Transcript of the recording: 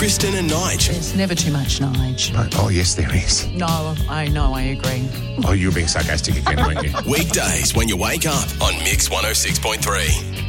Kristen and Nige. There's never too much, Nige. Oh, yes, there is. No, I know, I agree. Oh, you're being sarcastic again, aren't you? Weekdays when you wake up on Mix 106.3.